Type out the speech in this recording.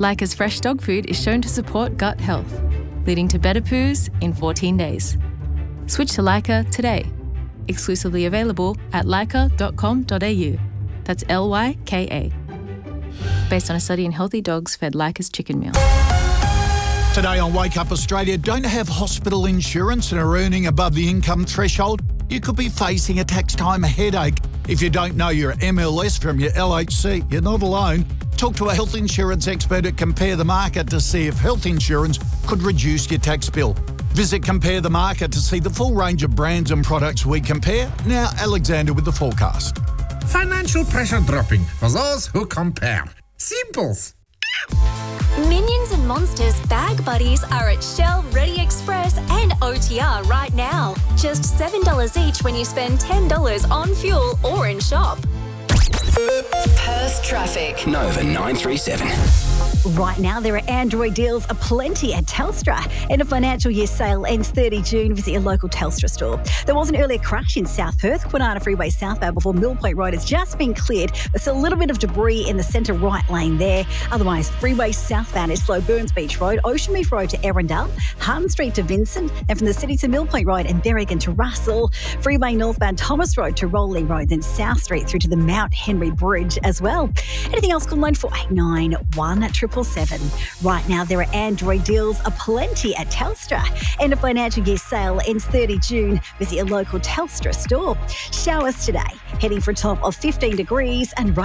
Leica's fresh dog food is shown to support gut health, leading to better poos in 14 days. Switch to Leica today. Exclusively available at leica.com.au. That's Lyka. Based on a study in healthy dogs fed Leica's chicken meal. Today on Wake Up Australia, don't have hospital insurance and are earning above the income threshold? You could be facing a tax time headache. If you don't know your MLS from your LHC, you're not alone. Talk to a health insurance expert at Compare the Market to see if health insurance could reduce your tax bill. Visit Compare the Market to see the full range of brands and products we compare. Now, Alexander with the forecast. Financial pressure dropping for those who compare. Simples. Minions and Monsters Bag Buddies are at Shell, Ready Express and OTR right now. Just $7 each when you spend $10 on fuel or in shop. Perth traffic. Nova 937. Right now, there are Android deals aplenty at Telstra. And a financial year sale ends 30 June. Visit your local Telstra store. There was an earlier crash in South Perth. Kwinana Freeway southbound before Mill Point Road has just been cleared. There's a little bit of debris in the centre right lane there. Otherwise, freeway southbound is slow. Burns Beach Road, Ocean Reef Road to Erindale, Harden Street to Vincent, and from the city to Mill Point Road and Berrigan to Russell. Freeway northbound Thomas Road to Rowley Road, then South Street through to the Mount Henry Bridge as well. Anything else? Call 9489 1777. Right now, there are Android deals aplenty at Telstra. And a financial year sale ends 30 June. Visit your local Telstra store. Showers today, heading for a top of 15 degrees and